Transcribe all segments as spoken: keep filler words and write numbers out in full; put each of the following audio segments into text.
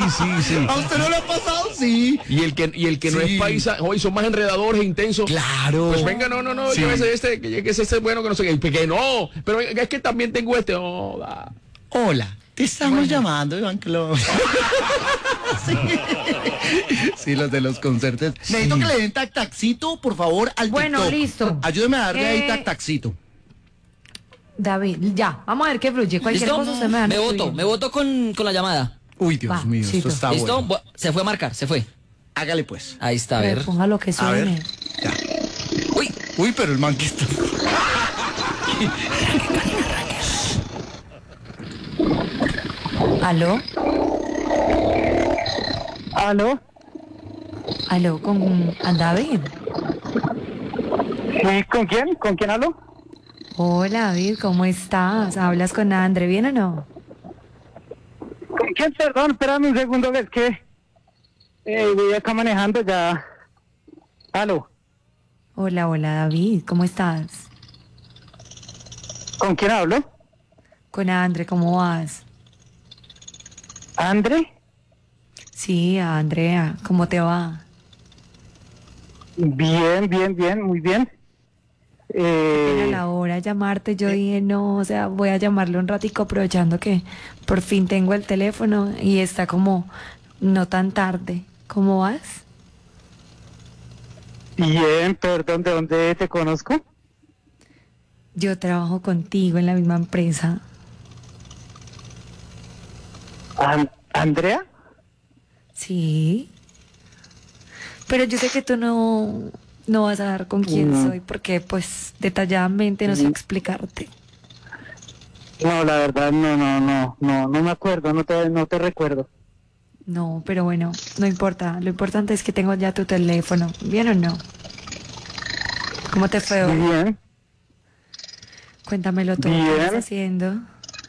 sí, sí. ¿A usted no le ha pasado? Sí. Y el que, y el que no Sí. es paisa, hoy son más enredadores e intensos. Claro. Pues venga, no, no, no, Sí. llévese este, que, que ese es bueno, que no sé qué. Que no, pero es que también tengo este. Oh, da. Hola, te estamos bueno. llamando, Iván Claudio. sí. sí, los de los concertos. Sí. Necesito que le den tac taxito, por favor, al Bueno, TikTok. listo. Ayúdeme a darle eh... ahí tac taxito. David, ya, vamos a ver qué fluye. Cualquier ¿Listo? cosa usted me da. Me voto, me voto con, con la llamada. Uy, Dios Va, mío, sí, esto está ¿Listo? bueno. Se fue a marcar, se fue. Hágale pues. Ahí está, a Pero ver. ponga lo que A ver. suene. Ya. Uy, Uy, pero el man que está... ¿Aló? ¿Aló? ¿Aló con a David? ¿Sí? ¿Con quién? ¿Con quién hablo? Hola David, ¿cómo estás? ¿Hablas con André, bien o no? ¿Con quién? Perdón, espérame un segundo, que es que eh, voy acá manejando ya. ¿Aló? Hola, hola David, ¿cómo estás? ¿Con quién hablo? Con André, ¿cómo vas? ¿Andre? Sí, Andrea, ¿cómo te va? Bien, bien, bien, muy bien. Eh, A la hora de llamarte, yo dije, no, o sea, voy a llamarle un ratico aprovechando que por fin tengo el teléfono y está como no tan tarde. ¿Cómo vas? Bien, perdón, ¿de dónde te conozco? Yo trabajo contigo en la misma empresa. An- ¿Andrea? Sí. Pero yo sé que tú no, no vas a dar con quién Mm. soy porque pues detalladamente no sé Mm. explicarte. No, la verdad, no, no, no, no, no me acuerdo, no te, no te recuerdo. No, pero bueno, no importa. Lo importante es que tengo ya tu teléfono. ¿Bien o no? ¿Cómo te fue hoy? Bien. Cuéntamelo todo. ¿Qué Bien. estás haciendo?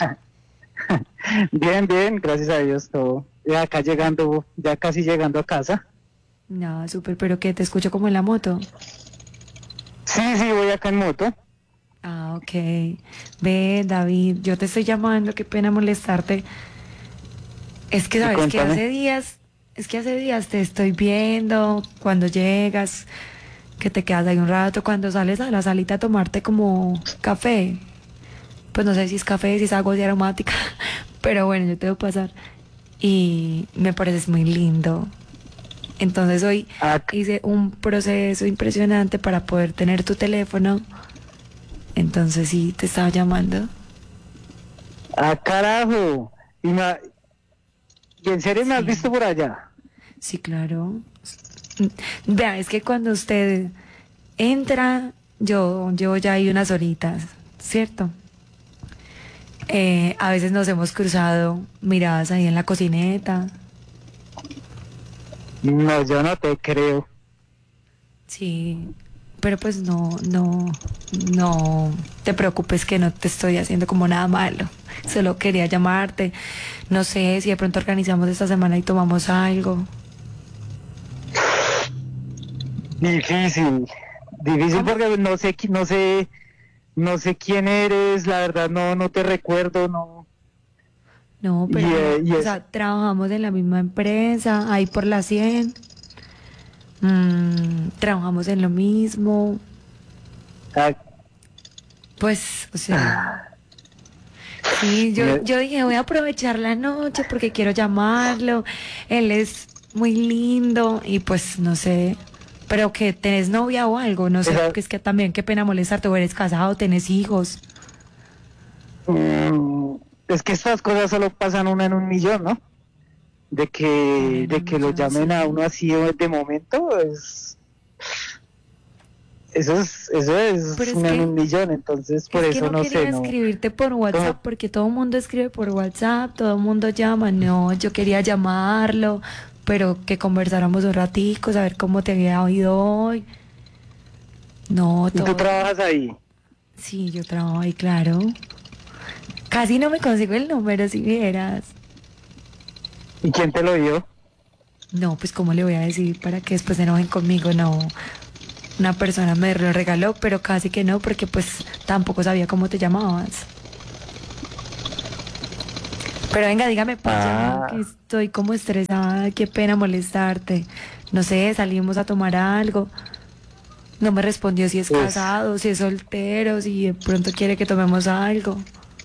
Bien, bien, gracias a Dios, todo. Ya acá llegando, ya casi llegando a casa. No, súper, pero que te escucho como en la moto. Sí, sí, voy acá en moto. Ah, ok. Ve, David, yo te estoy llamando, qué pena molestarte. Es que Sí, sabes que cuéntame. hace días, es que hace días te estoy viendo cuando llegas, que te quedas ahí un rato, cuando sales a la salita a tomarte como café. Pues no sé si es café, si es agua de aromática, pero bueno, yo te voy a pasar. Y me pareces muy lindo. Entonces hoy Ah, hice un proceso impresionante para poder tener tu teléfono. Entonces sí, te estaba llamando. ah, carajo. ¿Y, me, ¿Y en serio me has Sí. visto por allá? Sí, claro. Vea, es que cuando usted entra, yo llevo ya ahí unas horitas, ¿cierto? Eh, a veces nos hemos cruzado miradas ahí en la cocineta. No, yo no te creo. Sí, pero pues no, no, no te preocupes que no te estoy haciendo como nada malo. Solo quería llamarte. No sé si de pronto organizamos esta semana y tomamos algo. Difícil. Difícil ¿Cómo? porque no sé, qui- no sé, no sé quién eres, la verdad no, no te recuerdo, no. No, pero, Y, eh, y o es- sea, trabajamos en la misma empresa, ahí por la cien. Mm, trabajamos en lo mismo. Ah, Pues, o sea, sí, yo, Me- yo dije, voy a aprovechar la noche porque quiero llamarlo. Él es muy lindo y pues, no sé, pero que tenés novia o algo, no sé, Esa- porque es que también qué pena molestarte, o eres casado, tenés hijos. mm, es que estas cosas solo pasan una en un millón, ¿no? De Una que, en de un que lo millón, llamen a sí. uno así de de momento, es... Eso es, eso es Pero es una en que- un millón, entonces por es que eso no no quería sé, no. escribirte por WhatsApp ¿Cómo? porque todo el mundo escribe por WhatsApp, todo el mundo llama. No, yo quería llamarlo, pero que conversáramos un ratico, saber cómo te había oído hoy. No, ¿Y tú todo. trabajas ahí? Sí, yo trabajo ahí, claro. Casi no me consigo el número, si vieras. ¿Y quién te lo dio? No, pues cómo le voy a decir para que después se enojen conmigo, no. Una persona me lo regaló, pero casi que no, porque pues tampoco sabía cómo te llamabas. Pero venga, dígame pues ya, Ah. que estoy como estresada, qué pena molestarte. No sé, salimos a tomar algo. No me respondió si es Pues- casado, si es soltero, si de pronto quiere que tomemos algo.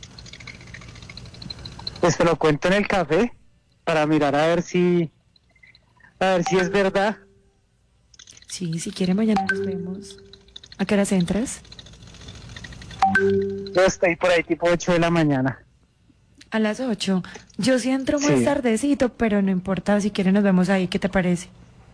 Pues te lo cuento en el café para mirar a ver si, a ver si es verdad. Sí, si quiere mañana nos vemos. ¿A qué horas entras? Yo estoy por ahí tipo ocho de la mañana. A las ocho. Yo sí entro más Sí. tardecito, pero no importa, si quiere nos vemos ahí, ¿qué te parece?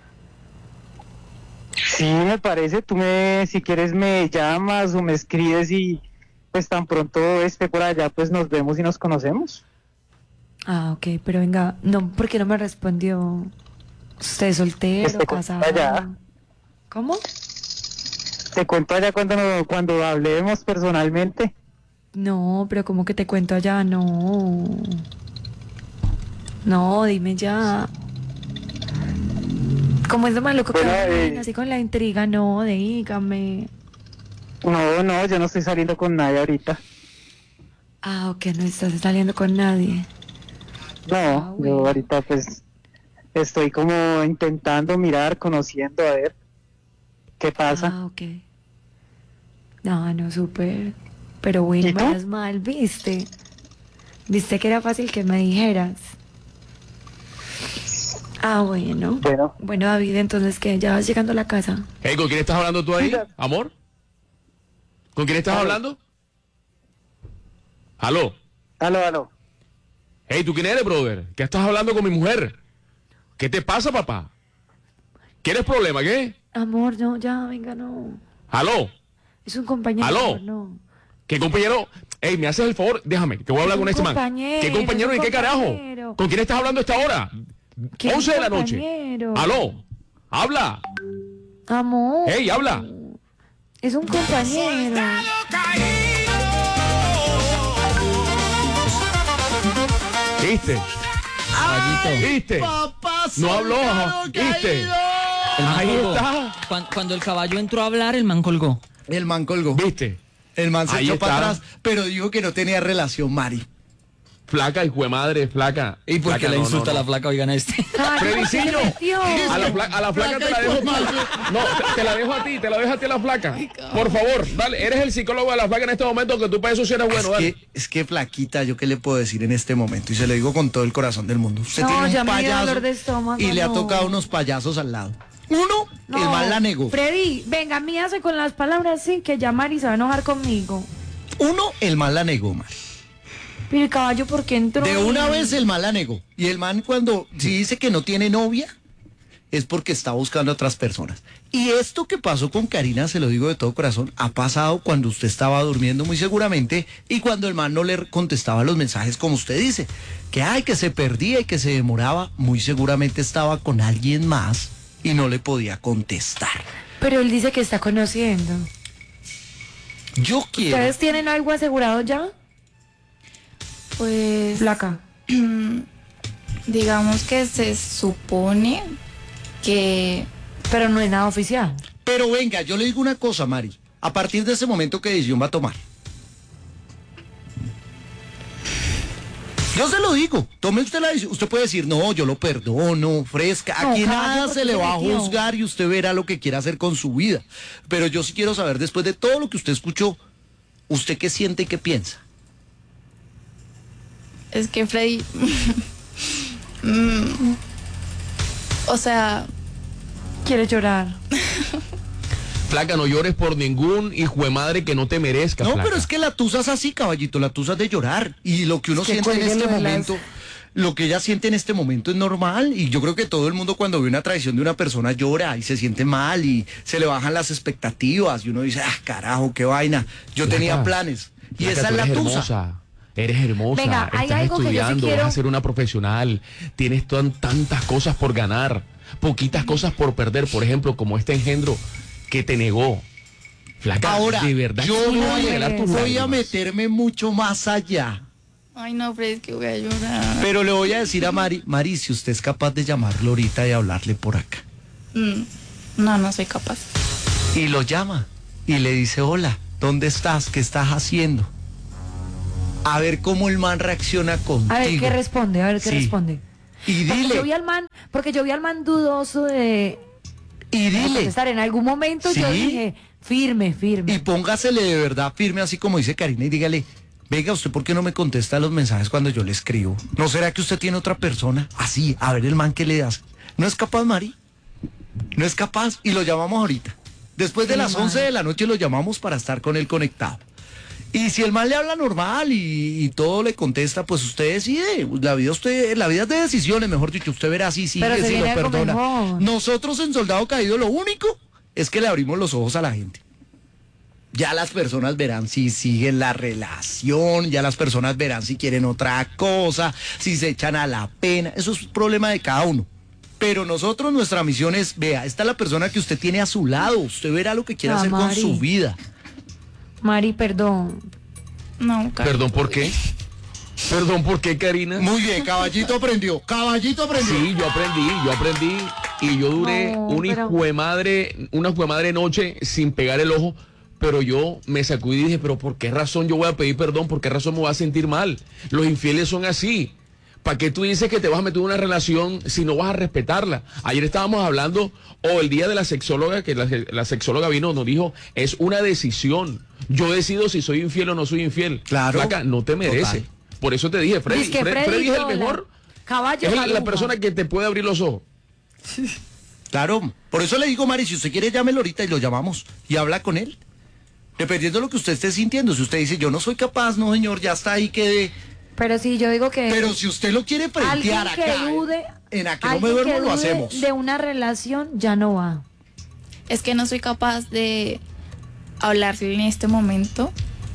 Sí, me parece. Tú me, si quieres me llamas o me escribes y pues tan pronto esté por allá, pues nos vemos y nos conocemos. Ah, ok, pero venga, no, ¿por qué no me respondió? ¿Usted es soltero, Pues te casado? cuento allá. ¿Cómo? Te cuento allá cuando, no- cuando hablemos personalmente. No, pero ¿cómo que te cuento allá? No. No, dime ya. ¿Cómo es lo más loco que Bueno, hablan eh. así con la intriga? No, dígame. No, no, yo no estoy saliendo con nadie ahorita. Ah, ok, no estás saliendo con nadie. No, Ah, bueno. yo ahorita pues estoy como intentando mirar, conociendo, a ver qué pasa. Ah, ok. No, no, súper. Pero bueno, ¿Y tú? menos mal, ¿viste? ¿Viste que era fácil que me dijeras? Ah, bueno. Bueno, Bueno, David, entonces, ¿qué? ¿Ya vas llegando a la casa? Hey, ¿con quién estás hablando tú ahí, Mira. amor? ¿Con quién estás Aló. hablando? ¿Aló? aló, aló. Hey, ¿tú quién eres, brother? ¿Qué estás hablando con mi mujer? ¿Qué te pasa, papá? ¿Quieres problema, qué? Amor, no, ya, venga, no. ¿Aló? Es un compañero. ¿Aló? amor, no. ¿Qué compañero? Ey, me haces el favor, déjame, que voy a hablar Es con un este man. compañero, ¿Qué compañero es y un qué carajo? compañero. ¿Con quién estás hablando a esta hora? ¿Qué once de la noche. compañero? ¿Aló? ¿Habla? Amor. Hey, habla. Es un compañero. ¿Viste? Caballito. ¿Viste? Papá, No habló, soldado ¿viste? caído. El man Ahí colgó. está. Cuan- Cuando el caballo entró a hablar, el man colgó. El man colgó. ¿Viste? El man se Ahí echó está. para atrás, pero dijo que no tenía relación, Mari. Flaca, hijo de madre, flaca. ¿Y por qué Flaca, le no, insulta no, no. a la flaca? Oigan a este. Ay, Frediciño, ¿por qué le metió? a la, fla- a la flaca te la dejo. No, te, te la dejo a ti, te la dejo a ti a la flaca. Por favor, dale, eres el psicólogo de la flaca en este momento, que tú para eso sí eres bueno, es, dale. que, es que flaquita, yo qué le puedo decir en este momento, y se lo digo con todo el corazón del mundo. Usted No, tiene ya un me dio payaso dolor de estómago, y le ha no. tocado unos payasos al lado. Uno, el No, man la negó. Freddy, venga, míase con las palabras sí, que ya Mari se va a enojar conmigo. Uno, el man la negó, Mari. Pero el caballo, ¿por qué entró? De una ahí? vez el man la negó. Y el man cuando si dice que no tiene novia, es porque está buscando a otras personas. Y esto que pasó con Karina, se lo digo de todo corazón, ha pasado cuando usted estaba durmiendo muy seguramente y cuando el man no le contestaba los mensajes como usted dice. Que ay, que se perdía y que se demoraba, muy seguramente estaba con alguien más y no le podía contestar. Pero él dice que está conociendo. Yo quiero... ¿Ustedes tienen algo asegurado ya? Pues Flaca. digamos que se supone que Pero no es nada oficial. Pero venga, yo le digo una cosa, Mari. A partir de ese momento, ¿qué decisión va a tomar? Yo se lo digo, tome usted la decisión. Usted puede decir, no, yo lo perdono, fresca. No, Aquí caballo, nada ¿por se qué le se va a metió? juzgar y usted verá lo que quiera hacer con su vida. Pero yo sí quiero saber, después de todo lo que usted escuchó, ¿usted qué siente y qué piensa? es que Freddy, mm, o sea, Quiere llorar. Flaca, no llores por ningún hijo de madre que no te merezca, No, flaca. pero es que la tusa es así, caballito, la tusa es de llorar. Y lo que uno Es que siente en cuélguelo este de las- momento, lo que ella siente en este momento es normal. Y yo creo que todo el mundo cuando ve una traición de una persona llora y se siente mal y se le bajan las expectativas. Y uno dice, ah, carajo, qué vaina. Yo Flaca, tenía planes. Y Flaca, esa tú es la eres tusa. hermosa. Eres hermosa, Venga, hay estás algo que yo sí estudiando, quiero- vas a ser una profesional, tienes tan- tantas cosas por ganar, poquitas cosas por perder, por ejemplo, como este engendro que te negó. Flaca, Ahora, de verdad, yo que voy, vas a regalar tus voy a lágrimas. meterme mucho más allá. ay no, Freddy, es que voy a llorar. Pero le voy a decir a Mari, Mari, si usted es capaz de llamarlo ahorita y hablarle por acá. Mm, no, no soy capaz. Y lo llama y le dice, hola, ¿dónde estás? ¿Qué estás haciendo? a ver cómo el man reacciona contigo. A ver qué responde, a ver qué Sí. responde. Y Porque yo vi dile, al man, porque yo vi al man dudoso de, y de dile. contestar. En algún momento yo Sí. dije, firme, firme. Y póngasele de verdad firme, así como dice Karina, y dígale, venga, ¿usted por qué no me contesta los mensajes cuando yo le escribo? ¿No será que usted tiene otra persona? Así, a ver el man que le das. ¿No es capaz, Mari? No es capaz. Y lo llamamos ahorita. Después de Sí, las man. once de la noche lo llamamos para estar con él conectado. Y si el man le habla normal y, y todo le contesta, pues usted decide. La vida usted, la vida es de decisiones, mejor dicho. Usted verá si sigue, Pero se si lo viene algo perdona. mejor. Nosotros en Soldado Caído lo único es que le abrimos los ojos a la gente. Ya las personas verán si siguen la relación, ya las personas verán si quieren otra cosa, si se echan a la pena. Eso es un problema de cada uno. Pero nosotros, nuestra misión es, vea, esta es la persona que usted tiene a su lado. Usted verá lo que quiere Ah, hacer con Mari. su vida. Mari, perdón. No, Karen. Perdón, ¿por qué? Perdón, ¿por qué, Karina? Muy bien, caballito aprendió. Caballito aprendió. Sí, yo aprendí, yo aprendí y yo duré No, una pero- hijo de madre, una hijo de madre noche sin pegar el ojo, pero yo me sacudí y dije, pero ¿por qué razón yo voy a pedir perdón? ¿Por qué razón me voy a sentir mal? Los infieles son así. ¿Para qué tú dices que te vas a meter en una relación si no vas a respetarla? Ayer estábamos hablando, o el día de la sexóloga, que la, la sexóloga vino, nos dijo, es una decisión. Yo decido si soy infiel o no soy infiel. Claro. Flaca, no te merece. Total. Por eso te dije, Freddy, Dice que Fre- Freddy Freddy es el Dola, mejor. caballo Es la Jaluga. persona que te puede abrir los ojos. Claro, por eso le digo, Mari, si usted quiere, llámelo ahorita y lo llamamos y habla con él. Dependiendo de lo que usted esté sintiendo. Si usted dice, yo no soy capaz, no, señor, ya está ahí, quede. Pero sí, yo digo que Pero si usted lo quiere alguien frentear que acá, dude, en a que no me alguien duermo, que lo dude hacemos. de una relación ya no va. Es que no soy capaz de hablarle en este momento.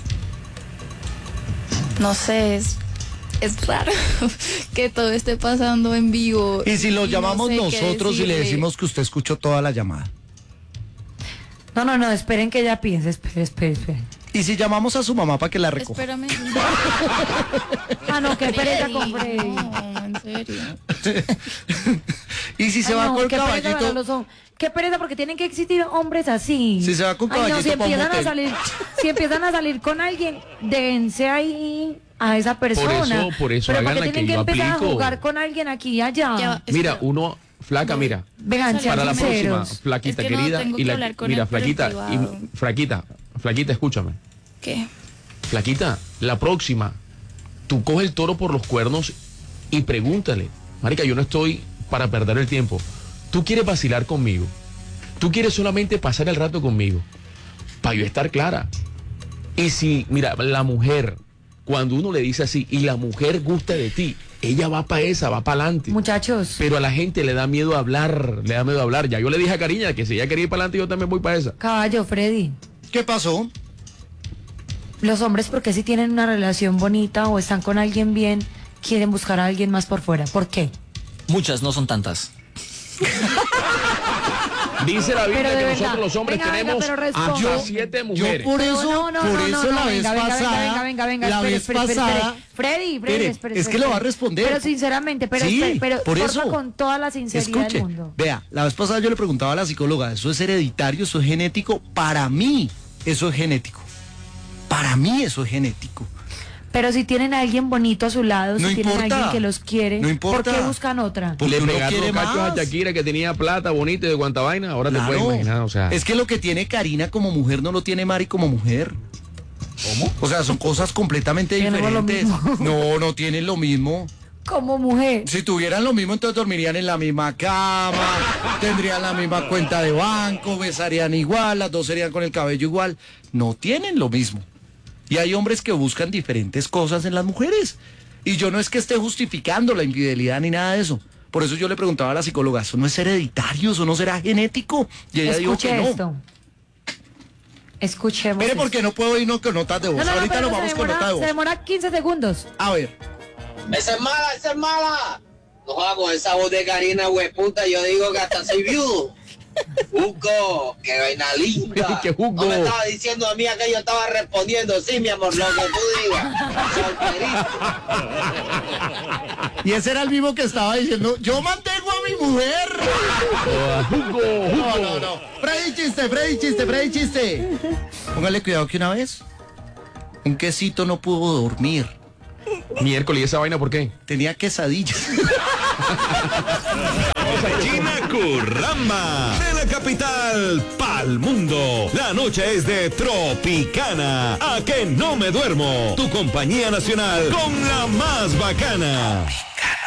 No sé, es, es raro que todo esté pasando en vivo. Y si lo no llamamos sé qué nosotros y le decirle. decimos que usted escuchó toda la llamada. No, no, no, esperen que ella piense, esperen, esperen, esperen. Y si llamamos a su mamá para que la recoja. Espérame. Ah, no, qué pereza Freddy, con Freddy. No, en serio. Y si se Ay, va no, con qué pereza para caballito. los hom- Qué pereza, porque tienen que existir hombres así. Si se va con Ay, no, caballito si pa' un empiezan a motel. salir, si empiezan a salir con alguien, dense ahí a esa persona. eso- por eso Pero hagan porque la que tienen que yo empezar a aplico. jugar con alguien aquí y allá. Ya va. Mira, Espera. uno, flaca, mira. Vengan, sean Para la próxima, sinceros. flaquita Es que no, querida. tengo y que la, hablar con mira, él por el flaquita, privado. y, flaquita, flaquita, escúchame. ¿Qué? Flaquita, la próxima, tú coge el toro por los cuernos y pregúntale, marica, yo no estoy para perder el tiempo. Tú quieres vacilar conmigo. Tú quieres solamente pasar el rato conmigo. Para yo estar clara. Y si, mira, la mujer, cuando uno le dice así, y la mujer gusta de ti, ella va para esa, va para adelante. Muchachos, Pero a la gente le da miedo hablar, le da miedo hablar. Ya yo le dije a Cariña que si ella quería ir para adelante, yo también voy para esa. caballo, Freddy. ¿Qué pasó? Los hombres, porque si tienen una relación bonita o están con alguien bien, quieren buscar a alguien más por fuera. ¿Por qué? Muchas, no son tantas. Dice la Biblia Pero de que verdad, nosotros los hombres venga, venga, tenemos pero responda. hasta Yo- siete Yo mujeres. por Pero eso, no, no, por no, eso no, la no, vez venga, venga, pasada, venga, venga, venga, la espere, vez espere, espere, pasada, espere. Freddy, Freddy, Espere, espere, es que espere, lo va a espere. responder. Pero sinceramente, pero, Sí, espere, pero por porfa, eso. con toda la sinceridad Escuche, del mundo. vea, la vez pasada yo le preguntaba a la psicóloga, ¿eso es hereditario, eso es genético? Para mí, eso es genético. Para mí, eso es genético. Pero si tienen a alguien bonito a su lado, No si tienen a importa. alguien que los quiere, No importa. ¿por qué buscan otra? Porque Le uno pegaron quiere los cachos más. a Shakira que tenía plata, bonita y de cuanta vaina. Ahora te Claro. puedes imaginar, o sea. Es que lo que tiene Karina como mujer no lo tiene Mari como mujer. ¿Cómo? O sea, son cosas completamente Tenemos lo diferentes. mismo. No, no tienen lo mismo. Como mujer. Si tuvieran lo mismo, entonces dormirían en la misma cama, tendrían la misma cuenta de banco, besarían igual, las dos serían con el cabello igual. No tienen lo mismo. Y hay hombres que buscan diferentes cosas en las mujeres. Y yo no es que esté justificando la infidelidad ni nada de eso. Por eso yo le preguntaba a la psicóloga, ¿eso no es hereditario? ¿Eso no será genético? Y ella dijo Escuche que no. esto. Escuchemos. Mire, esto. porque no puedo irnos con notas de voz. No, no, no, Ahorita pero nos se vamos con demora, notas de se voz. demora quince segundos. A ver. Esa es mala, esa es mala. No jodas con esa voz de Karina, hueputa. Yo digo que hasta soy viudo. Hugo, qué vaina linda. Que Hugo. No me estaba diciendo a mí que yo estaba respondiendo. Sí, mi amor, lo que tú digas. Solterito. Y ese era el mismo que estaba diciendo, yo mantengo a mi mujer. No, no, no. Freddy chiste, Freddy chiste, Freddy chiste. Póngale cuidado que una vez Un quesito no pudo dormir. Miércoles, ¿y esa vaina por qué? Tenía quesadillas. Gina Curramba, de la capital pa'l mundo. La noche es de Tropicana. A que no me duermo. Tu compañía nacional con la más bacana.